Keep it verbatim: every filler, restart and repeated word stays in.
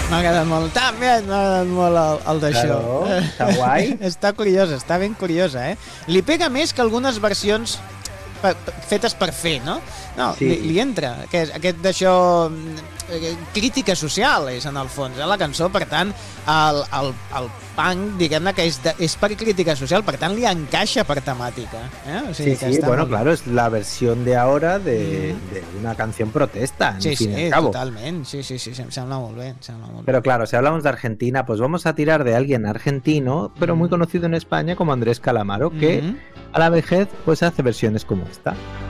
M'ha agradat molt. També m'ha agradat molt el, el d'això. Claro, està guai. Està curiosa, està ben curiosa, eh? Li pega més que algunes versions per, per, fetes per fer, no? No, Sí. li, li entra. Aquest, aquest d'això... eh, crítica social és, en el fons, eh, la cançó. Per tant, el, el, el punk, diguem-ne que és, de, és per crítica social, per tant, li encaixa per temàtica. Eh? O sigui, Sí, que sí, està bueno, molt... claro, es la versión de ahora de, de una canción protesta, en Sí, fin sí, y al cabo. totalment. Sí, sí, sí, em sembla molt bé. Em sembla molt bé. Pero claro, si hablamos de Argentina, pues vamos a tirar de alguien argentino, pero muy conocido en España como Andrés Calamaro, que Mhm. a la vejez pues hace versiones como esta.